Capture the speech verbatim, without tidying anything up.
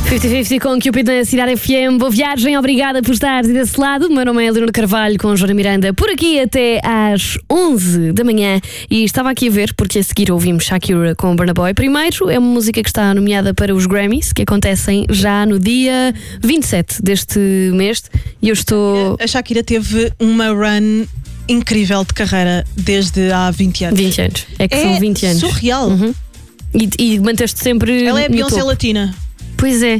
cinquenta cinquenta com Cupid na Cidade F M. Boa viagem, obrigada por estar desse lado. O meu nome é Leonor Carvalho com Joana Miranda, por aqui até às onze da manhã. E estava aqui a ver, porque a seguir ouvimos Shakira com Burna Boy. Primeiro, é uma música que está nomeada para os Grammys, que acontecem já no dia vinte e sete deste mês. E eu estou... A Shakira teve uma run incrível de carreira desde há vinte anos. vinte anos. É que é são vinte anos. Surreal. Uhum. E, e manteste sempre. Ela é a no Beyoncé topo. latina. Pois é.